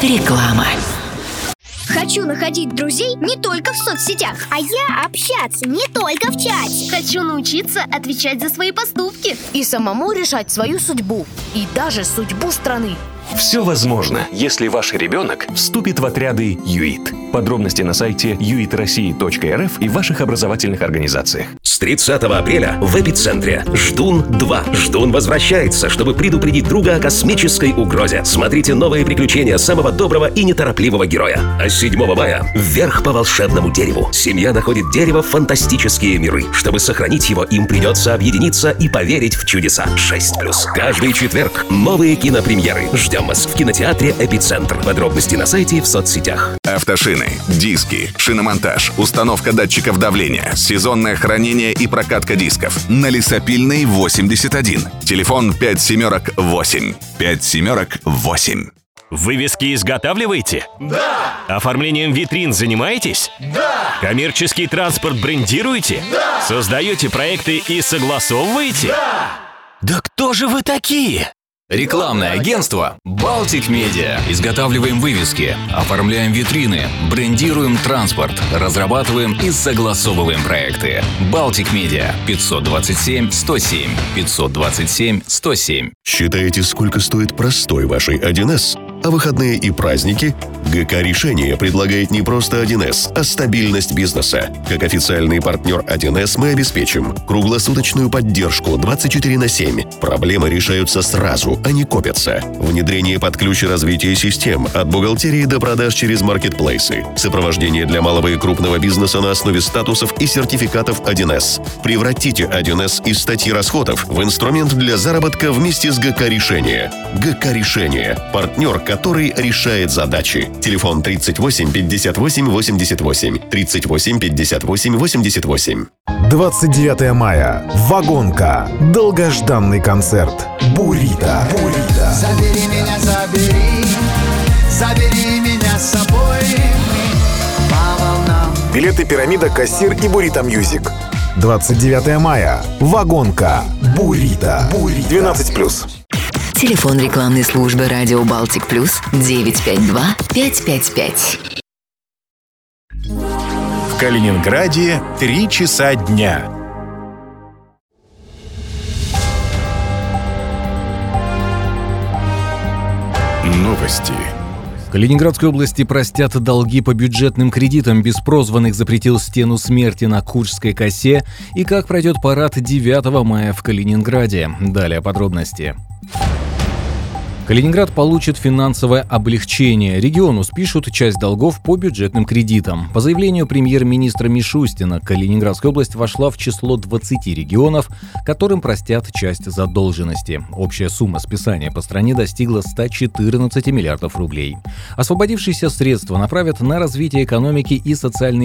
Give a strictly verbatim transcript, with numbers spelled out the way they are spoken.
Реклама. Хочу находить друзей не только в соцсетях, а я общаться не только в чате. Хочу научиться отвечать за свои поступки и самому решать свою судьбу, и даже судьбу страны. Все возможно, если ваш ребенок вступит в отряды ЮИТ. Подробности на сайте ю и т россия точка эр эф и в ваших образовательных организациях. С тридцатого апреля в эпицентре Ждун-два. Ждун возвращается, чтобы предупредить друга о космической угрозе. Смотрите новые приключения самого доброго и неторопливого героя. А седьмого мая вверх по волшебному дереву. Семья находит дерево в фантастические миры. Чтобы сохранить его, им придется объединиться и поверить в чудеса. шесть плюс. Каждый четверг новые кинопремьеры. Ждем вас в кинотеатре «Эпицентр». Подробности на сайте и в соцсетях. Автошины, диски, шиномонтаж, установка датчиков давления, сезонное хранение и прокатка дисков. На Лесопильной восемьдесят один. Телефон пять семерок восемь. пять семерок восемь. Вывески изготавливаете? Да! Оформлением витрин занимаетесь? Да! Коммерческий транспорт брендируете? Да! Создаете проекты и согласовываете? Да! Да кто же вы такие? Рекламное агентство «Балтик Медиа». Изготавливаем вывески, оформляем витрины, брендируем транспорт, разрабатываем и согласовываем проекты. «Балтик Медиа» пятьсот двадцать семь сто семь пятьсот двадцать семь сто семь. Считаете, сколько стоит простой вашей один эс? А выходные и праздники? ГК «Решение» предлагает не просто один эс, а стабильность бизнеса. Как официальный партнер один эс мы обеспечим круглосуточную поддержку двадцать четыре на семь. Проблемы решаются сразу, а не копятся. Внедрение под ключ и развитие систем от бухгалтерии до продаж через маркетплейсы. Сопровождение для малого и крупного бизнеса на основе статусов и сертификатов один эс. Превратите один эс из статьи расходов в инструмент для заработка вместе с ГК «Решение». ГК «Решение» – партнер, который решает задачи. Телефон тридцать восемь пятьдесят восемь восемьдесят восемь. тридцать восемь пятьдесят восемь восемьдесят восемь. двадцать девятого мая. Вагонка. Долгожданный концерт. Бурито. Бурито. Забери меня, забери. Забери меня с собой. По волнам. Билеты «Пирамида», «Кассир» и «Бурито Мьюзик». двадцать девятого мая. Вагонка. Бурито. Бурито. двенадцать плюс. Телефон рекламной службы «Радио Балтик Плюс» девять пять два пять пять пять. В Калининграде три часа дня. Новости. В Калининградской области простят долги по бюджетным кредитам. Беспрозванных запретил стену смерти на Куршской косе. И как пройдет парад девятого мая в Калининграде. Далее подробности. Калининград получит финансовое облегчение. Региону спишут часть долгов по бюджетным кредитам. По заявлению премьер-министра Мишустина, Калининградская область вошла в число двадцати регионов, которым простят часть задолженности. Общая сумма списания по стране достигла ста четырнадцати миллиардов рублей. Освободившиеся средства направят на развитие экономики и социальной